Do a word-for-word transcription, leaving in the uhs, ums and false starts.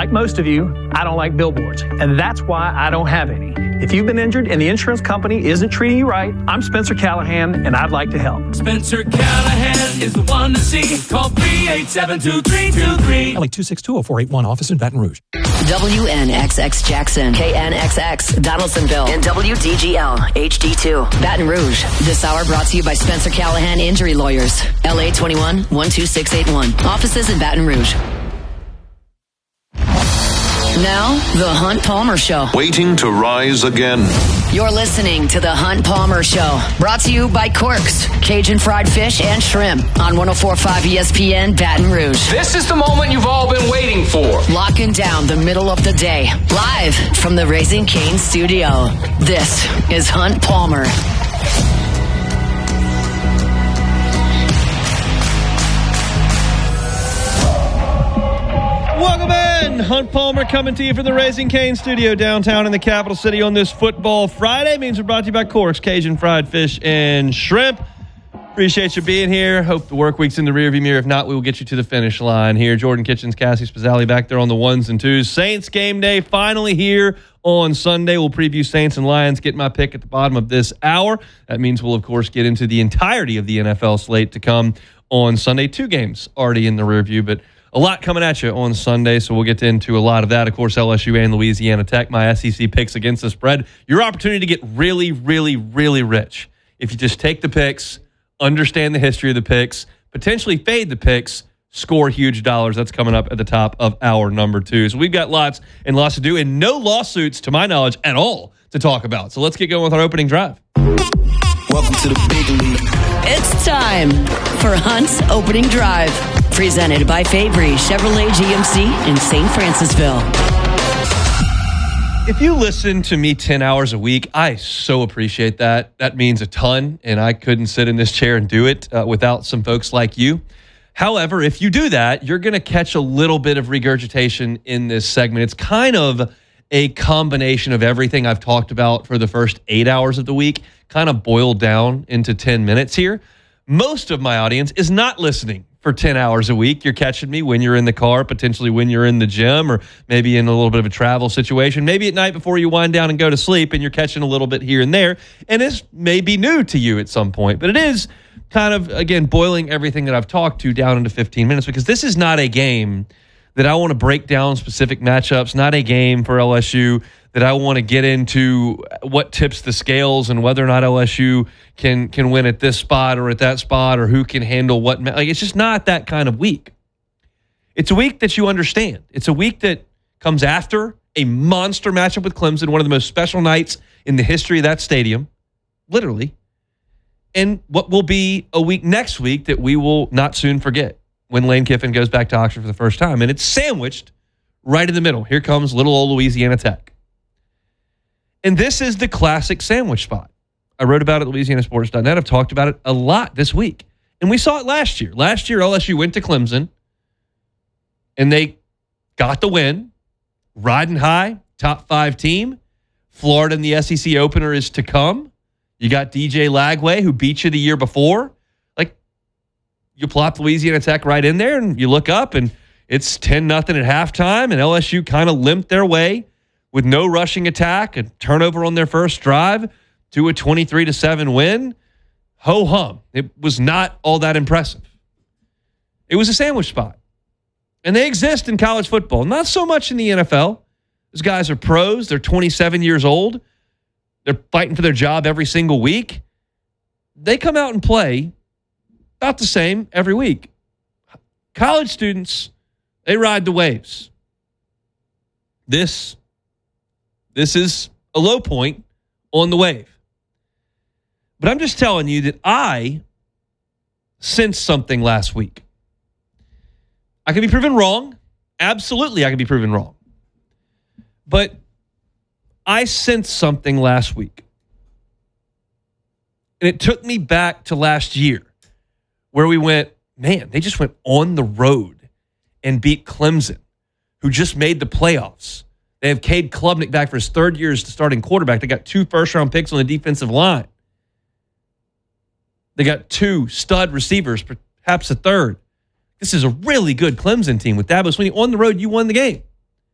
Like most of you, I don't like billboards, and that's why I don't have any. If you've been injured and the insurance company isn't treating you right, I'm Spencer Callahan, and I'd like to help. Spencer Callahan is the one to see. Call three eight seven, two three two three. L A two six two oh four eight one, office in Baton Rouge. W N X X Jackson, K N X X Donaldsonville, and W D G L H D two Baton Rouge. This hour brought to you by Spencer Callahan Injury Lawyers. L A twenty-one, one two six eight one. Offices in Baton Rouge. Now, The Hunt Palmer Show. Waiting to rise again. You're listening to The Hunt Palmer Show. Brought to you by Corks, Cajun Fried Fish and Shrimp on one oh four point five E S P N Baton Rouge. This is the moment you've all been waiting for. Locking down the middle of the day. Live from the Raising Cane studio. This is Hunt Palmer. Welcome in. Hunt Palmer coming to you from the Raising Cane studio downtown in the capital city on this football Friday. Means we're brought to you by Corks, Cajun Fried Fish and Shrimp. Appreciate you being here. Hope the work week's in the rearview mirror. If not, we will get you to the finish line here. Jordan Kitchens, Cassie Spazzali back there on the ones and twos. Saints game day finally here on Sunday. We'll preview Saints and Lions. Get my pick at the bottom of this hour. That means we'll, of course, get into the entirety of the N F L slate to come on Sunday. Two games already in the rearview, but a lot coming at you on Sunday, so we'll get into a lot of that. Of course, L S U and Louisiana Tech, my S E C picks against the spread. Your opportunity to get really, really, really rich. If you just take the picks, understand the history of the picks, potentially fade the picks, score huge dollars. That's coming up at the top of hour number two. So we've got lots and lots to do, and no lawsuits, to my knowledge, at all to talk about. So let's get going with our opening drive. Welcome to the big league. It's time for Hunt's Opening Drive. Presented by Fabry Chevrolet G M C in Saint Francisville. If you listen to me ten hours a week, I so appreciate that. That means a ton, and I couldn't sit in this chair and do it uh, without some folks like you. However, if you do that, you're going to catch a little bit of regurgitation in this segment. It's kind of a combination of everything I've talked about for the first eight hours of the week, kind of boiled down into ten minutes here. Most of my audience is not listening for ten hours a week. You're catching me when you're in the car, potentially when you're in the gym, or maybe in a little bit of a travel situation, maybe at night before you wind down and go to sleep, and you're catching a little bit here and there. And this may be new to you at some point, but it is kind of, again, boiling everything that I've talked to down into fifteen minutes, because this is not a game that I want to break down specific matchups, not a game for L S U that I want to get into what tips the scales and whether or not L S U can can win at this spot or at that spot, or who can handle what. Like, it's just not that kind of week. It's a week that you understand. It's a week that comes after a monster matchup with Clemson, one of the most special nights in the history of that stadium, literally, and what will be a week next week that we will not soon forget, when Lane Kiffin goes back to Oxford for the first time. And it's sandwiched right in the middle. Here comes little old Louisiana Tech. And this is the classic sandwich spot. I wrote about it at Louisiana Sports dot net. I've talked about it a lot this week. And we saw it last year. Last year, L S U went to Clemson, and they got the win. Riding high, top five team. Florida in the S E C opener is to come. You got D J Lagway, who beat you the year before. Like, you plop Louisiana Tech right in there, and you look up, and it's ten nothing at halftime, and L S U kind of limped their way with no rushing attack, a turnover on their first drive, to a twenty-three to seven win. Ho-hum. It was not all that impressive. It was a sandwich spot. And they exist in college football, not so much in the N F L. Those guys are pros. They're twenty-seven years old. They're fighting for their job every single week. They come out and play about the same every week. College students, they ride the waves. This, this is a low point on the wave. But I'm just telling you that I sensed something last week. I can be proven wrong. Absolutely, I can be proven wrong. But I sensed something last week. And it took me back to last year, where we went, man, they just went on the road and beat Clemson, who just made the playoffs. They have Cade Klubnik back for his third year as the starting quarterback. They got two first-round picks on the defensive line. They got two stud receivers, perhaps a third. This is a really good Clemson team with Dabo Swinney. On the road, you won the game.